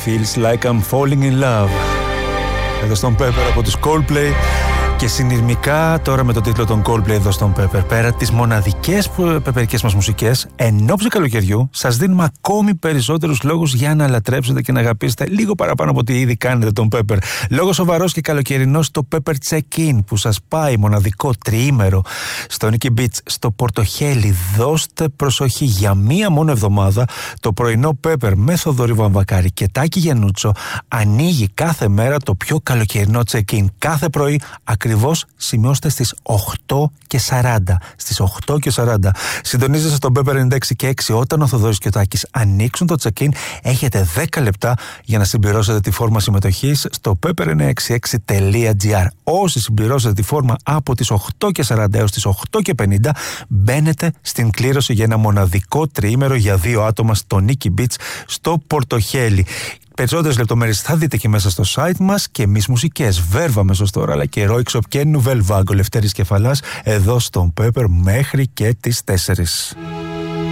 Feels Like I'm Falling in Love. Εδώ στον Pepper από τους Coldplay. Και συνειρμικά τώρα με τον τίτλο των Coldplay εδώ στον Pepper, πέρα τις μοναδικές πεπερικές μας μουσικές, εν ώψη καλοκαιριού, σας δίνουμε ακόμη περισσότερους λόγους για να λατρέψετε και να αγαπήσετε λίγο παραπάνω από ό,τι ήδη κάνετε τον Pepper. Λόγος σοβαρός και καλοκαιρινός, το Pepper Check-in που σας πάει μοναδικό τριήμερο στο Nikki Beach, στο Πορτοχέλι. Δώστε προσοχή για μία μόνο εβδομάδα. Το πρωινό Pepper με Θοδωρή Βαμβακάρη και Τάκη Γιαννούτσο ανοίγει κάθε μέρα το πιο καλοκαιρινό check-in. Κάθε πρωί ακριβώς σημειώστε στις 8:40. Στις 8:40. Συντονίζεστε στον Pepper 96 και 6 όταν ο Θοδωρής και ο Τάκης ανοίξουν το check-in. Έχετε 10 λεπτά για να συμπληρώσετε τη φόρμα συμμετοχής στο pepper966.gr. Όσοι συμπληρώσετε τη φόρμα από τις 8:40 έως τις 8:50, μπαίνετε στην κλήρωση για ένα μοναδικό τριήμερο για 2 άτομα στο Nikki Beach στο Πορτοχέλι. Περισσότερες λεπτομέρειες θα δείτε και μέσα στο site μας και εμείς μουσικές. Βέρβα μέσως τώρα, αλλά και Ρόιξοπ και Νουβέλ Βάγκο, Λευτέρης Κεφαλάς, εδώ στον Pepper μέχρι και τις 4.